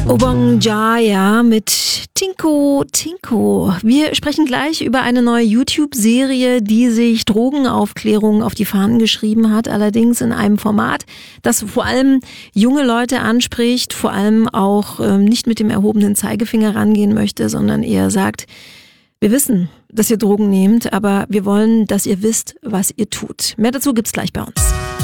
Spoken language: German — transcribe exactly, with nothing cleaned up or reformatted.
Obong Jaya mit Tinko Tinko. Wir sprechen gleich über eine neue YouTube-Serie, die sich Drogenaufklärung auf die Fahnen geschrieben hat, allerdings in einem Format, das vor allem junge Leute anspricht, vor allem auch ähm, nicht mit dem erhobenen Zeigefinger rangehen möchte, sondern eher sagt, wir wissen, dass ihr Drogen nehmt, aber wir wollen, dass ihr wisst, was ihr tut. Mehr dazu gibt's gleich bei uns.